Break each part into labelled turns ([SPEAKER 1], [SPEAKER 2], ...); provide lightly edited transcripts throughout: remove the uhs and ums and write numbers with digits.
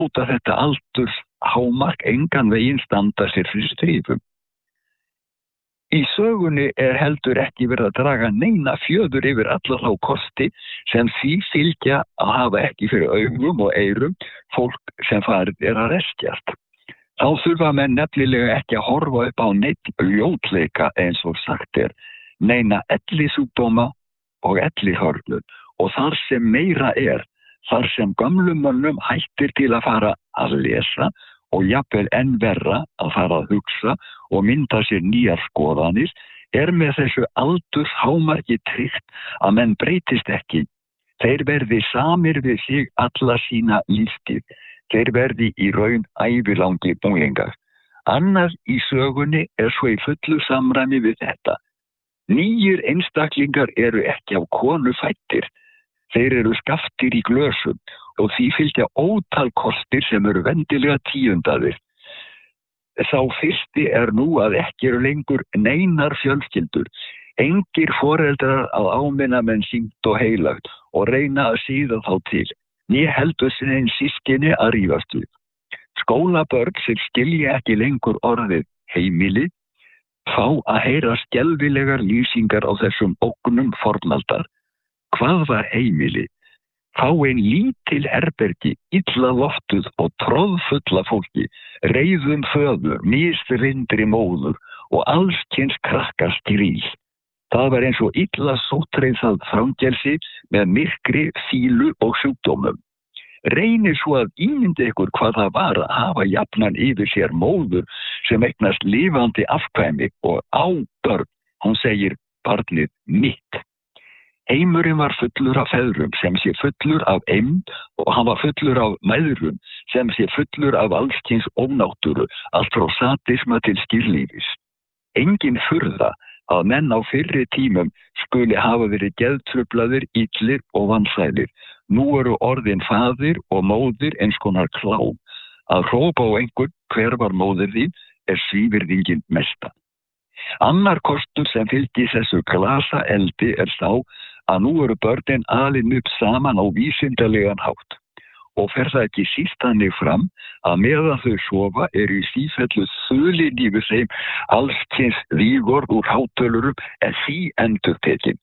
[SPEAKER 1] láta þetta aldurs hámark engan veginn standa sér fyrir strífum. Í sögunni heldur ekki verið að draga neina fjöður yfir alla þá kosti sem því fylgja að hafa ekki fyrir augum og eyrum fólk sem farið að reskjast. Þá þurfa menn nefnilega ekki að horfa upp á neitt ljótleika eins og sagt neina ellisjúkdóma og ellihörlun og þar sem meira þar sem gömlum mönnum hættir til að fara að lesa og jafnvel enn verra að fara að hugsa og mynda sér nýjar skoðanir með þessu aldurs hámarki tryggt að menn breytist ekki. Þeir verði samir við sig alla sína lífstíð. Þeir verði í raun ævilangir búlingar. Annars í sögunni svo í fullu samræmi við þetta. Nýjir einstaklingar eru ekki af konu fæddir. Þeir eru skaftir í glösum og því fylgja ótal kostir sem eru vendilega tíundaðir. Sá fyrsti nú að ekki eru lengur neinar fjölskyldur, engir foreldrar að áminna menn sýnt og heilagt og reyna að síða þá til, né heldur sinni systkini að rífast við. Skólabörn sem skilja ekki lengur orðið heimili, fá að heyra skelfilegar lýsingar á þessum ógnum fornaldar. Hvað var heimili? Fá ein lítil herbergi, illa loftuð og troðfulla fólki, reiðum föður, misrindri móður og alls kyns krakkar stríð. Það var eins og illa sóttreiðað fangelsi með myrkri, fílu og sjúkdómum. Reynið svo að ímynda ykkur hvað það var að hafa jafnan yfir sér móður sem eignast lifandi afkvæmi og á börn. Hún segir barnið mitt. Heimurinn var fullur af feðrum sem sé fullur af eymd og hann var fullur af mæðrum sem sé fullur af alls kyns ónáttúru, allt frá sadisma til skírlífis. Engin furða að menn á fyrri tímum skuli hafa verið geðtruflaðir, illir og vansælir. Nú eru orðin faðir og móðir eins konar klám. Að hrópa á einhvern hver var móðir þín svívirðingin mesta. Annar kostur sem fylgir þessu glasa eldi sá að nú eru börnin alin upp saman á vísindalegan hátt og fer það ekki síst þannig fram að meðan þau sofa í sífellu þulin yfir þeim alls kyns vígorð úr hátölurum því endurtekin.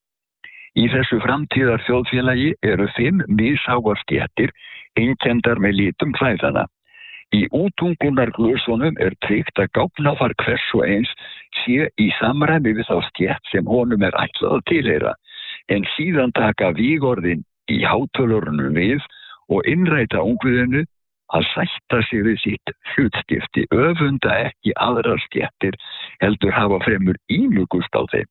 [SPEAKER 1] Í þessu framtíðar þjóðfélagi eru 5 misháar stéttir einkendar með litum klæðana. Í útungunarglösunum tryggt að gáfnafar hvers og eins sé í samræmi við þá stétt sem honum ætlað að tilheyra, en síðan taka vígorðin í hátölurunum við og innræta ungviðinu að sætta sig við sitt hlutskipti, öfunda ekki aðrar stéttir, heldur hafa fremur ímugust á þeim.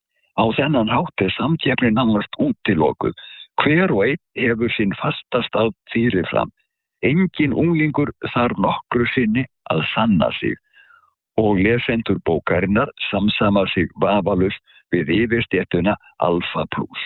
[SPEAKER 1] Á þennan hátt samkeppnin nánast útilokuð. Hver og einn hefur sinn fasta stað fyrirfram. Engin unglingur þarf nokkru sinni að sanna sig og lesendur bókarinnar samsama sig vafalaust við yfirstéttuna Alfa Plus.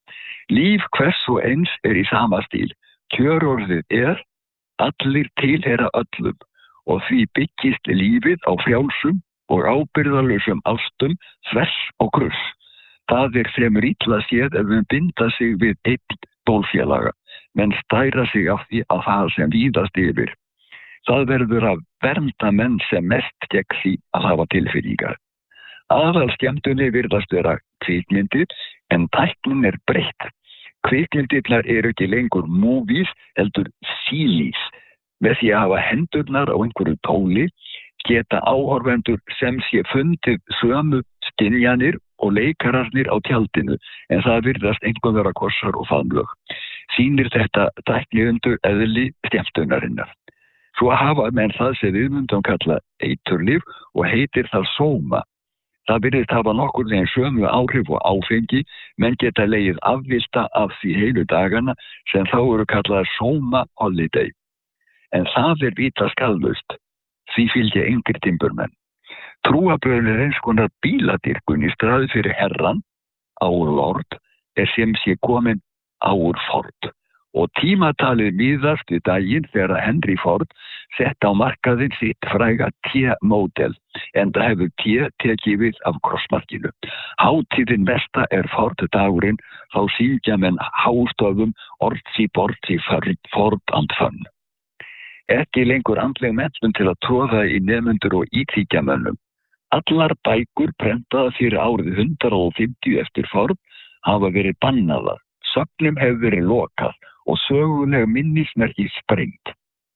[SPEAKER 1] Líf hvers og eins í sama stíl. Kjörorðið allir tilheyra öllum og því byggist lífið á frjálsum og ábyrgðarlausum ástum þvers og kruss. Það fremur illa séð ef binda sig við einn bólfélaga, menn stæra sig af því að það sem víðast yfir. Það verður að vernda menn sem mest gegn því að hafa tilfinningar. Aðalskemmtunni virðast vera kvikmyndir, en tæknin breytt. Kvikmyndirnar ekki lengur movies, heldur sílís. Með því að hafa hendurnar á einhverju tóli geta áhorfendur sem sé fundið sömu skynjanir og leikararnir á tjaldinu, en það virðast einhver vera kossar og faðmlög. Sýnir þetta tækniundur eðli skemmtunarinnar. Svo hafa menn það sem við myndum kalla eiturlyf og heitir það sóma. Það virðist hafa nokkur veginn sömu áhrif og áfengi, menn geta legið afvilta af því heilu dagana sem þá eru kallaðar sóma holiday. En það vita skallust, því fylgja yngri timburmenn. Trúarbrögðin eins konar bíladýrkun í staði fyrir herran, áur lord, sem sé komin áur Ford. Og tímatalið miðast við daginn þegar Henry Ford sett á markaðinn sitt fræga T-módel, en það hefur T tekið við af krossmarkinu. Hátíðin mesta Ford-dagurinn, þá syngja menn hástöfum orðsi borti Ford and Fun. ekki lengur andleg menntun til að tróða í nemendur og íþykjamönnum. Allar bækur prentaðar fyrir árið 150 eftir forn hafa verið bannaðar, söfnum hefur verið lokað og söguleg minnismerki sprengt.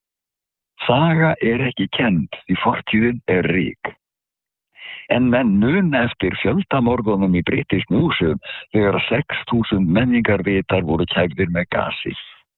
[SPEAKER 1] Saga ekki kennd því fortíðin rík. En menn muna eftir fjöldamorðunum í British Museum þegar 6.000 menningarvitar voru kæfðir með gasi.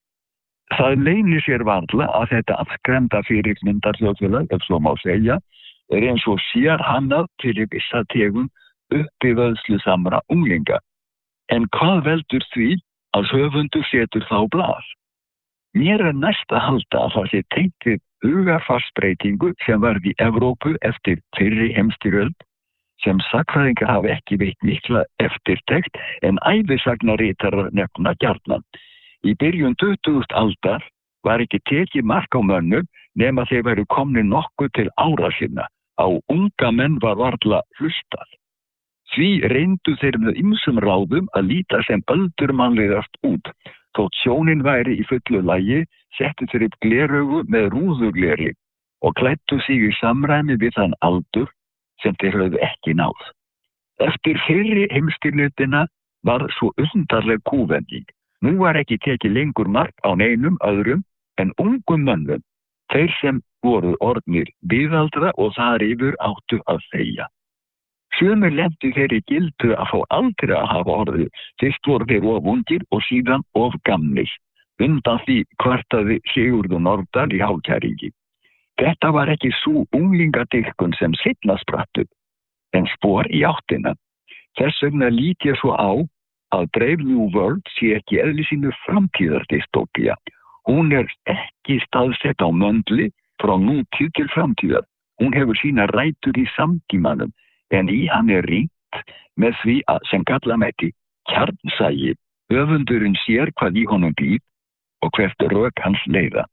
[SPEAKER 1] Það leynir sér varla að þetta afskremda fyrirmyndarþjóðfélag, ef svo má segja, eins og sérhannað fyrir vissa tegund uppivöðslusamra unglinga. En hvað veldur því að höfundur setur þá blað? Mér næst að halda að það sé tengt við hugarfarsbreytingu sem varð í Evrópu eftir fyrri heimsstyrjöld, sem sagnfræðingar hafa ekki veitt mikla eftirtekt en ævisagnaritarar nefna gjarnan. Í byrjun 20. aldar var ekki tekið mark á mönnum nema þeir væru komnir nokkuð til ára sinna. Á unga menn var varla hlustað. Því reyndu þeir með ýmsum ráðum að líta sem öldurmannlegast út. Þótt sjónin væri í fullu lagi, settu þeir upp gleraugu með rúðugleri og klæddu sig í samræmi við þann aldur sem þeir höfðu ekki náð. Eftir fyrri heimsstyrjöldina var svo undarleg kúvending. Nú var ekki tekið lengur mark á neinum öðrum en ungum mönnum, þeir sem voru orðnir miðaldra og þar yfir áttu að þegja. Sumir lentu þeirri gildu að fá aldrei að hafa orðið, fyrst voru þeir of ungir og síðan of gamlir. Undan því kvartaði Sigurður Nordal í Hálkæringi. Þetta var ekki sú unglingadyrkun sem seinna spratt upp, en spor í áttina. Þess vegna lít ég svo á að Brave New World sé ekki eðli sínu framtíðardystópía. Hún ekki staðsett á möndli frá nútíð til framtíðar. Hún hefur sína rætur í samtímanum, en í hann rýnt með því að sem kalla mætti kjarnsægi. Höfundurinn sér hvað í honum býr og hvert rök hans leiða.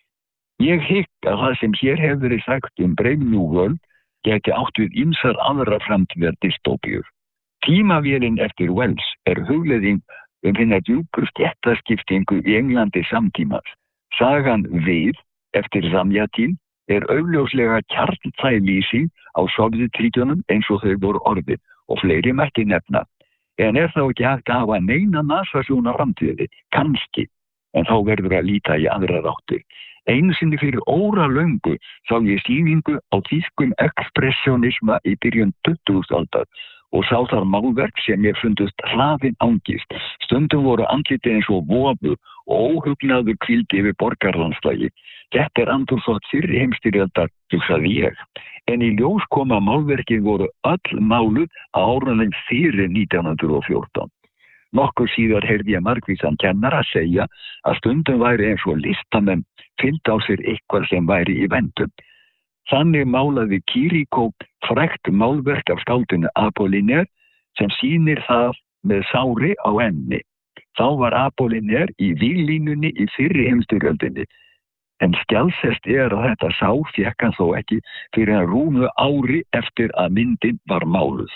[SPEAKER 1] Ég hygg að það sem hér hefur verið sagt Brave New World geti átt við ýmsar aðra framtíðardystópíur. Tímavélin eftir Wells hugleiðing hinna djúpur stéttaskiptingu í Englandi samtímans. Sagan Við eftir Zamjatin augljóslega kjarnþæg lýsing á Sovétríkjunum eins og þau voru orðin og fleiri mætti nefna. En þá ekki hægt að hafa neina nasasjón á framtíðinni? Kannski, en þá verður að líta í aðrar áttir. Einu sinni fyrir óralöngu sá ég sýningu á þýskum ekspressionisma í byrjun 20. aldar og sá þar málverk sem ég fundust hlaðin angist. Stundum voru andlitið eins og vofu og óhugnaður hvíldi yfir borgarlandslagi. Þetta andúrsótt fyrri heimsstyrjaldar, hugsaði ég. En í ljós kom að málverkin voru öll máluð á árunum fyrir 1914. Nokkuð síðar heyrði ég margvísan kennara segja að stundum væri eins og listamenn fylgdu á sér eitthvað sem væri í vendum. Þannig málaði Kirikó frægt málverk af skáldinu Apollinaire sem sýnir það með sári á enni. Þá var Apollinaire í víglínunni í fyrri heimsstyrjöldinni, en skjalsest að þetta sár fékk hann þó ekki fyrir að rúmu ári eftir að myndin var máluð.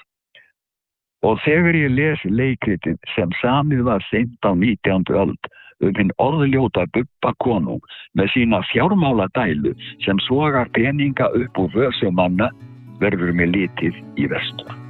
[SPEAKER 1] Og þegar ég les leikritið sem samið var seint á 19. öld hinn orðljóta Bubba konung með sína fjármáladælu sem sogar peninga upp úr vösum manna verður mér litið í vestur.